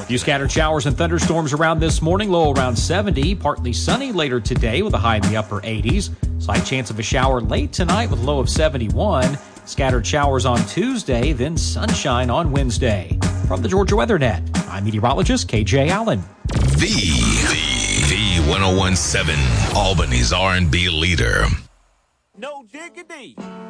Few scattered showers and thunderstorms around this morning, low around 70. Partly sunny later today with a high in the upper 80s. Slight chance of a shower late tonight with a low of 71. Scattered showers on Tuesday, then sunshine on Wednesday. From the Georgia Weather Net, I'm meteorologist KJ Allen. The 1017, Albany's R&B leader. No diggity.